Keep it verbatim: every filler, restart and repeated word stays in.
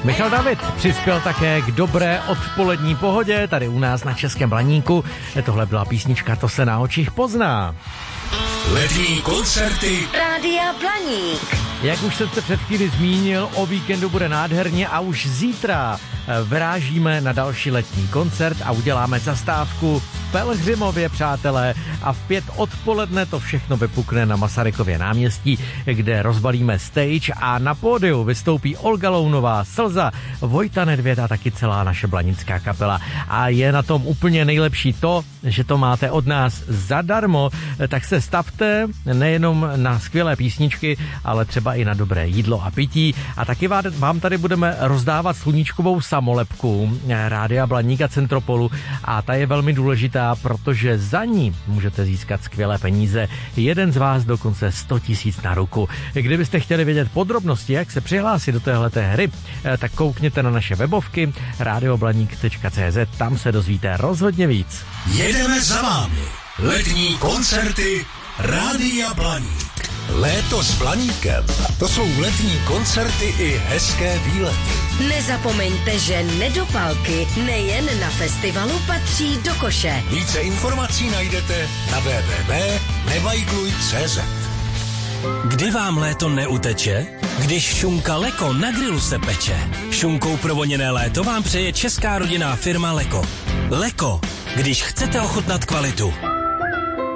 Michal David přispěl také k dobré odpolední pohodě tady u nás na Českém Blaníku. Tohle byla písnička To se na očích pozná. Letní koncerty Rádia Blaník. Jak už jsem se před chvíli zmínil, o víkendu bude nádherně a už zítra vyrážíme na další letní koncert a uděláme zastávku v Pelhřimově, přátelé, a v pět odpoledne to všechno vypukne na Masarykově náměstí, kde rozbalíme stage a na pódiu vystoupí Olga Lounová, Slza, Vojta Nedvěd a taky celá naše blanická kapela. A je na tom úplně nejlepší to, že to máte od nás zadarmo, tak se stavte nejenom na skvělé písničky, ale třeba i na dobré jídlo a pití. A taky vám tady budeme rozdávat sluníčkovou samolepku Rádia Blaník a Centropolu a ta je velmi důležitá, protože za ní můžete získat skvělé peníze. Jeden z vás dokonce sto tisíc na ruku. Kdybyste chtěli vědět podrobnosti, jak se přihlásit do téhleté hry, tak koukněte na naše webovky radioblaník tečka cé zet, tam se dozvíte rozhodně víc. jedeme za vámi. Letní koncerty Rádia Blaník. Léto s Blaníkem. To jsou letní koncerty i hezké výlety. Nezapomeňte, že nedopalky nejen na festivalu patří do koše. Více informací najdete na w w w tečka nevajgluj tečka cé zet. Kdy vám léto neuteče? Když šunka Leko na grilu se peče. Šunkou provoněné léto vám přeje česká rodinná firma Leko. Leko, když chcete ochutnat kvalitu.